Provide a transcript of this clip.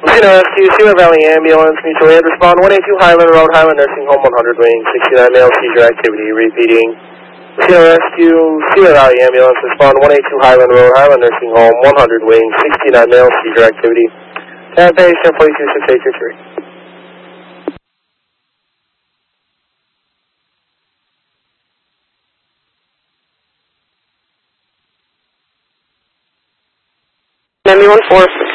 Lucina Rescue, Sierra Valley Ambulance, mutual aid, respond 182 Highland Road, Highland Nursing Home, 100 wing, 69 male, seizure activity, repeating. Lucina Rescue, Sierra Valley Ambulance, respond 182 Highland Road, Highland Nursing Home, 100 wing, 69 male, seizure activity. And patient, please 26823. Ambulance 4